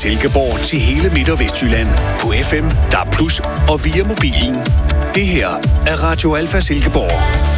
Silkeborg til hele Midt- og Vestjylland på FM, DAB+ og via mobilen. Det her er Radio Alfa Silkeborg.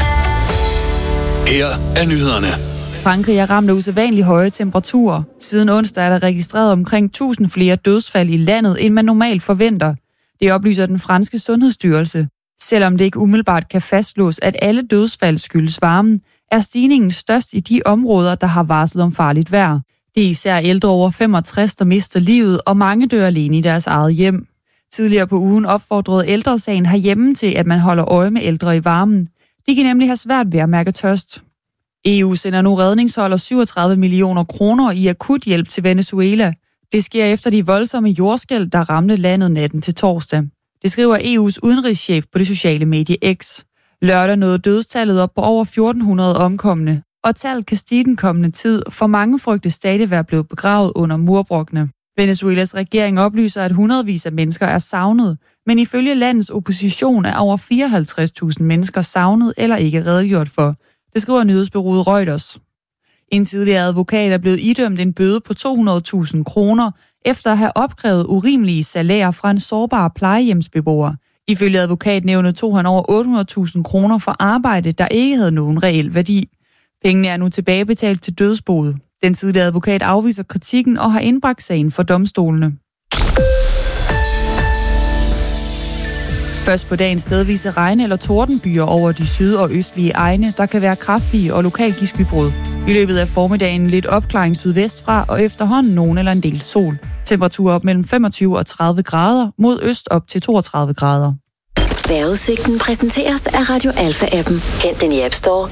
Her er nyhederne. Frankrig er ramt af usædvanligt høje temperaturer. Siden onsdag er der registreret omkring 1000 flere dødsfald i landet, end man normalt forventer. Det oplyser den franske sundhedsstyrelse. Selvom det ikke umiddelbart kan fastslås, at alle dødsfald skyldes varmen, er stigningen størst i de områder, der har varslet om farligt vejr. Det er især ældre over 65, der mister livet, og mange dør alene i deres eget hjem. Tidligere på ugen opfordrede Ældresagen herhjemme til, at man holder øje med ældre i varmen. De kan nemlig have svært ved at mærke tørst. EU sender nu redningshold og 37 millioner kroner i akut hjælp til Venezuela. Det sker efter de voldsomme jordskælv, der ramte landet natten til torsdag. Det skriver EU's udenrigschef på det sociale medie X. Lørdag nåede dødstallet op på over 1400 omkomne, og tallet kan stige den kommende tid, for mange frygtes stadig være blevet begravet under murbrokkene. Venezuelas regering oplyser, at hundredvis af mennesker er savnet, men ifølge landets opposition er over 54.000 mennesker savnet eller ikke redegjort for. Det skriver nyhedsbureauet Reuters. En tidligere advokat er blevet idømt en bøde på 200.000 kroner, efter at have opkrævet urimelige salærer fra en sårbar plejehjemsbeboer. Ifølge advokatnævnet tog han over 800.000 kroner for arbejde, der ikke havde nogen reel værdi. Pengene er nu tilbagebetalt til dødsboet. Den tidligere advokat afviser kritikken og har indbragt sagen for domstolene. Først på dagen stedvise regn- eller tordenbyer over de syd- og østlige egne, der kan være kraftige og lokalt give skybrud. I løbet af formiddagen lidt opklaring sydvestfra og efterhånden nogen eller en del sol. Temperaturer op mellem 25 og 30 grader, mod øst op til 32 grader. Vejrudsigten præsenteres af Radio Alfa-appen. Hent den i App Store